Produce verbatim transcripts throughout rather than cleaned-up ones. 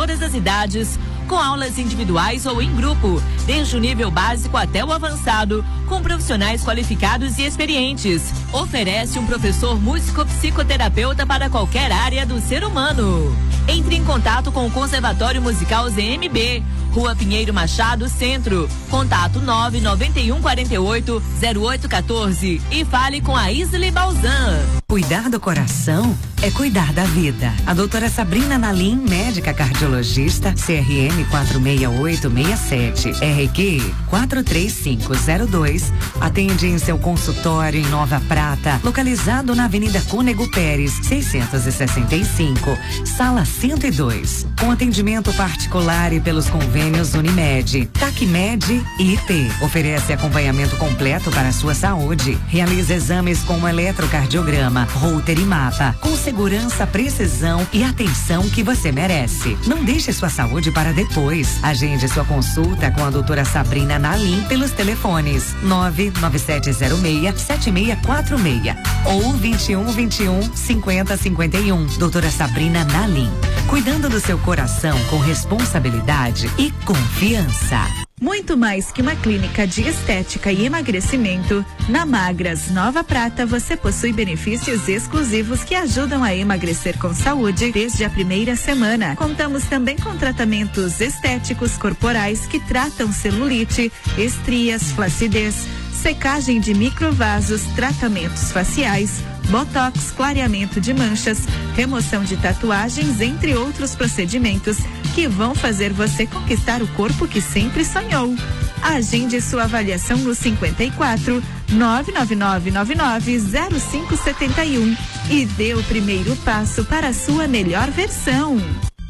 todas as idades, com aulas individuais ou em grupo, desde o nível básico até o avançado, com profissionais qualificados e experientes. Oferece um professor músico-psicoterapeuta para qualquer área do ser humano. Entre em contato com o Conservatório Musical Z M B, Rua Pinheiro Machado, Centro. Contato nove nove um quatro oito zero oito um quatro e fale com a Isli Balzan. Cuidar do coração é cuidar da vida. A doutora Sabrina Nalim, médica cardiologista, C R M quatro seis oito seis sete, R Q quatro três cinco zero dois, atende em seu consultório em Nova Prata, localizado na Avenida Cônego Pérez, seiscentos e sessenta e cinco, sala cento e dois, com atendimento particular e pelos convênios Unimed, Tacmed e I P. Oferece acompanhamento completo para a sua saúde. Realiza exames como eletrocardiograma, Holter e mapa, com segurança, precisão e atenção que você merece. Não deixe sua saúde para depois. Agende sua consulta com a doutora Sabrina Nalim pelos telefones nove nove sete zero seis sete seis quatro seis ou vinte e um, vinte e um, cinquenta, cinquenta e um. Doutora Sabrina Nalim, cuidando do seu coração com responsabilidade e confiança. Muito mais que uma clínica de estética e emagrecimento, na Magras Nova Prata você possui benefícios exclusivos que ajudam a emagrecer com saúde desde a primeira semana. Contamos também com tratamentos estéticos corporais que tratam celulite, estrias, flacidez, secagem de microvasos, tratamentos faciais, botox, clareamento de manchas, remoção de tatuagens, entre outros procedimentos que vão fazer você conquistar o corpo que sempre sonhou. Agende sua avaliação no cinquenta e quatro, nove nove nove nove nove zero cinco sete um e dê o primeiro passo para a sua melhor versão.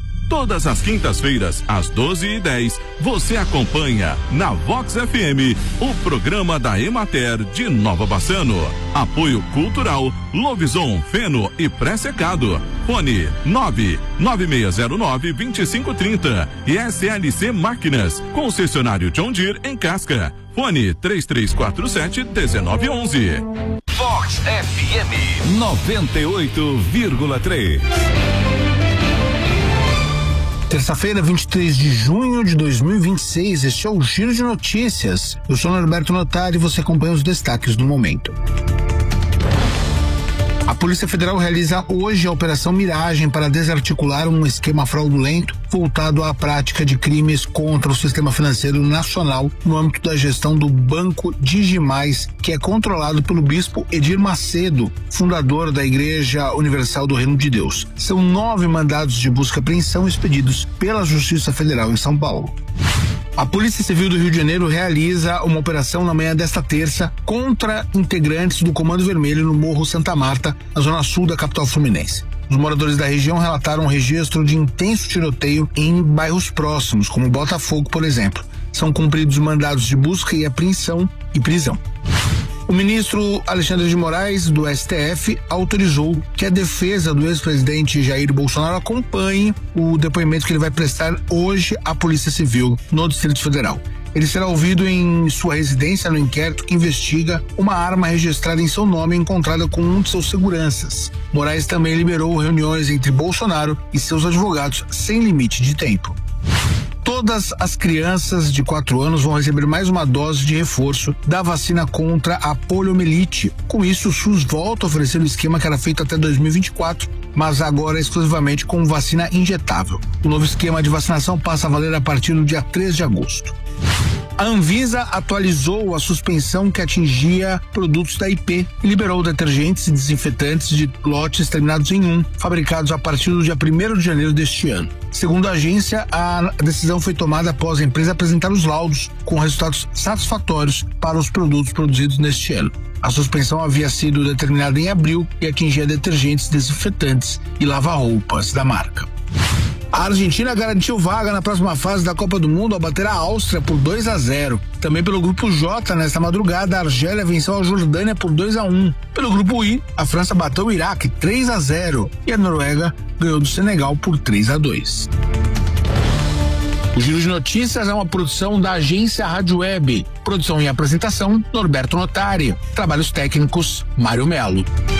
Todas as quintas-feiras, às doze e dez, você acompanha na Vox F M o programa da Emater de Nova Bassano. Apoio cultural, Lovison, Feno e Pré-Secado. Fone nove nove seis zero nove dois cinco três zero e S L C Máquinas, concessionário John Deere em Casca. Fone três três quatro sete um nove um um. Vox F M noventa e oito vírgula três. Terça-feira, vinte e três de junho de dois mil e vinte e seis, este é o Giro de Notícias. Eu sou Norberto Notari e você acompanha os destaques do momento. A Polícia Federal realiza hoje a Operação Miragem para desarticular um esquema fraudulento voltado à prática de crimes contra o sistema financeiro nacional no âmbito da gestão do Banco Digimais, que é controlado pelo bispo Edir Macedo, fundador da Igreja Universal do Reino de Deus. São nove mandados de busca e apreensão expedidos pela Justiça Federal em São Paulo. A Polícia Civil do Rio de Janeiro realiza uma operação na manhã desta terça contra integrantes do Comando Vermelho no Morro Santa Marta, na zona sul da capital fluminense. Os moradores da região relataram um registro de intenso tiroteio em bairros próximos, como Botafogo, por exemplo. São cumpridos mandados de busca e apreensão e prisão. O ministro Alexandre de Moraes, do S T F, autorizou que a defesa do ex-presidente Jair Bolsonaro acompanhe o depoimento que ele vai prestar hoje à Polícia Civil no Distrito Federal. Ele será ouvido em sua residência no inquérito que investiga uma arma registrada em seu nome encontrada com um de seus seguranças. Moraes também liberou reuniões entre Bolsonaro e seus advogados sem limite de tempo. Todas as crianças de quatro anos vão receber mais uma dose de reforço da vacina contra a poliomielite. Com isso, o SUS volta a oferecer o esquema que era feito até dois mil e vinte e quatro, mas agora exclusivamente com vacina injetável. O novo esquema de vacinação passa a valer a partir do dia três de agosto. A Anvisa atualizou a suspensão que atingia produtos da I P e liberou detergentes e desinfetantes de lotes terminados em um, fabricados a partir do dia primeiro de janeiro deste ano. Segundo a agência, a decisão foi tomada após a empresa apresentar os laudos com resultados satisfatórios para os produtos produzidos neste ano. A suspensão havia sido determinada em abril e atingia detergentes, desinfetantes e lava-roupas da marca. A Argentina garantiu vaga na próxima fase da Copa do Mundo ao bater a Áustria por dois a zero. Também pelo grupo J, nesta madrugada, a Argélia venceu a Jordânia por dois a um. Pelo grupo I, a França bateu o Iraque três a zero e a Noruega ganhou do Senegal por três a dois. O Giro de Notícias é uma produção da agência Rádio Web. Produção e apresentação, Norberto Notari. Trabalhos técnicos, Mário Melo.